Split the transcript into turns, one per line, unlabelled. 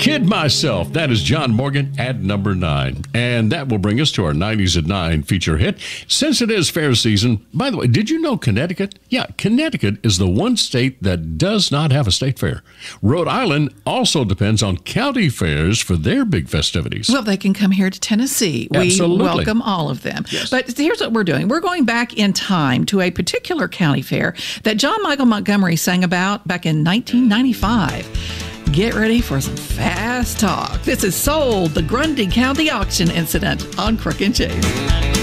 Kid Myself. That is John Morgan at number 9. And that will bring us to our 90s at 9 feature hit. Since it is fair season, by the way, did you know Connecticut? Yeah, Connecticut is the one state that does not have a state fair. Rhode Island also depends on county fairs for their big festivities.
Well, they can come here to Tennessee.
Absolutely.
We welcome all of them.
Yes.
But here's what we're doing. We're going back in time to a particular county fair that John Michael Montgomery sang about back in 1995. Get ready for some fast talk. This is Sold, the Grundy County Auction Incident on Crook and Chase.